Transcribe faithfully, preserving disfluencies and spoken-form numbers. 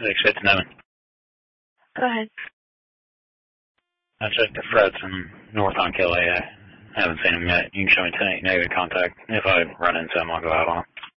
six fifty-nine. Go ahead. I checked the frets in north on Kelly. I haven't seen them yet. You can show me tonight negative contact. If I run into them, I'll go out on them.